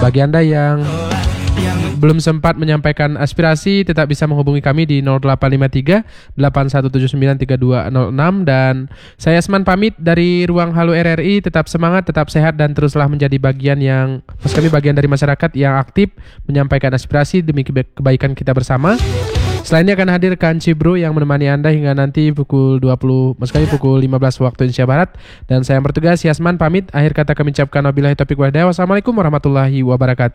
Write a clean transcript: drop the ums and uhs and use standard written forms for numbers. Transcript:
Bagi Anda yang belum sempat menyampaikan aspirasi, tetap bisa menghubungi kami di 0853 8179 3206. Dan saya Asman pamit dari Ruang Halu RRI. Tetap semangat, tetap sehat, dan teruslah menjadi bagian dari masyarakat yang aktif menyampaikan aspirasi demi kebaikan kita bersama. Selain ini akan hadir Kang Cibro yang menemani Anda hingga nanti pukul 15 waktu Indonesia Barat. Dan saya yang bertugas, Yasman pamit. Akhir kata kami ucapkan wabillahi taufiq wal hidayah. Wassalamualaikum warahmatullahi wabarakatuh.